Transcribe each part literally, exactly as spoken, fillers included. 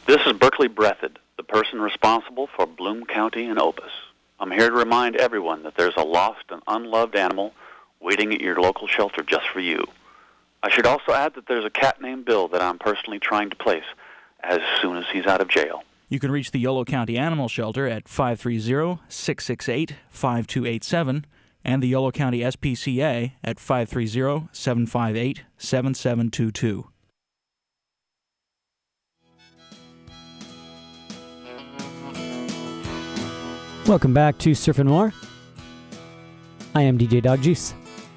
This is Berkeley Breathed, the person responsible for Bloom County and Opus. I'm here to remind everyone that there's a lost and unloved animal waiting at your local shelter just for you. I should also add that there's a cat named Bill that I'm personally trying to place as soon as he's out of jail. You can reach the Yolo County Animal Shelter at five three zero, six six eight, five two eight seven and the Yolo County S P C A at five three zero, seven five eight, seven seven two two. Welcome back to Surf and More. I am D J Dog Juice.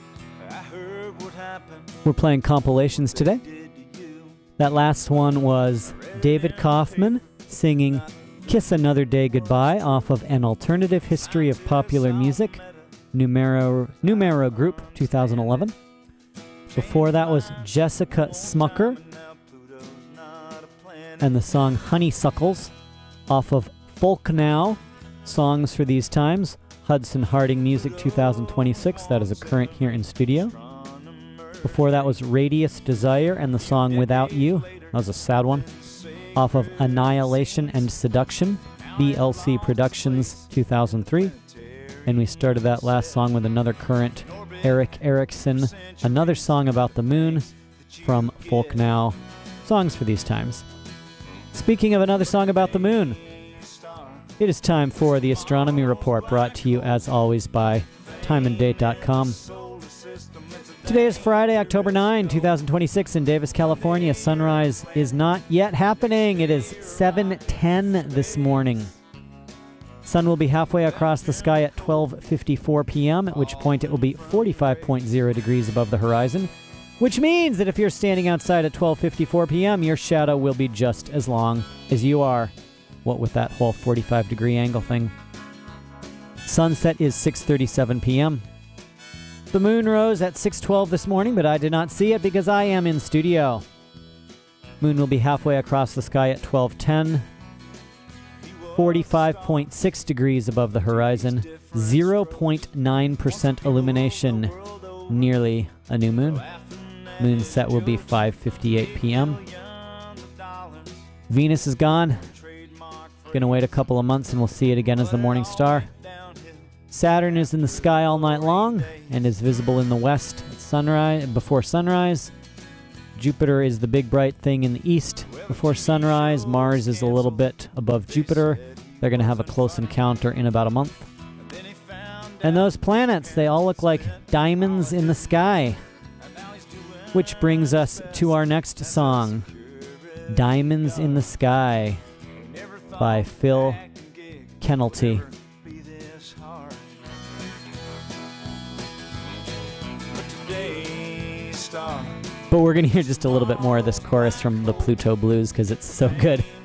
We're playing compilations today. That last one was David Kaufman singing Kiss Another Day Goodbye off of An Alternative History of Popular Music, Numero, Numero Group, two thousand eleven. Before that was Jessica Smucker and the song Honeysuckles off of Folk Now, Songs for These Times, Hudson Harding Music two thousand twenty-six. That is a current here in studio. Before that was Radius Desire and the song Without You. That was a sad one. Off of Annihilation and Seduction, B L C Productions two thousand three. And we started that last song with another current, Eric Erickson, another song about the moon from Folk Now, Songs for These Times. Speaking of another song about the moon, it is time for the Astronomy Report, brought to you as always by time and date dot com. Today is Friday, October ninth, twenty twenty-six in Davis, California. Sunrise is not yet happening. It is seven ten this morning. Sun will be halfway across the sky at twelve fifty-four p.m., at which point it will be forty-five point zero degrees above the horizon, which means that if you're standing outside at twelve fifty-four p.m., your shadow will be just as long as you are. What with that whole forty-five degree angle thing. Sunset is six thirty-seven p.m. The moon rose at six twelve this morning, but I did not see it because I am in studio. Moon will be halfway across the sky at twelve ten. forty-five point six degrees above the horizon. zero point nine percent illumination. Nearly a new moon. Moon set will be five fifty-eight p.m. Venus is gone. Gonna wait a couple of months and we'll see it again as the morning star. Saturn is in the sky all night long and is visible in the west at sunrise, before sunrise. Jupiter is the big bright thing in the east before sunrise. Mars is a little bit above Jupiter. They're going to have a close encounter in about a month. And those planets, they all look like diamonds in the sky. Which brings us to our next song, Diamonds in the Sky by Phil Kennelty. But we're going to hear just a little bit more of this chorus from the Pluto Blues because it's so good.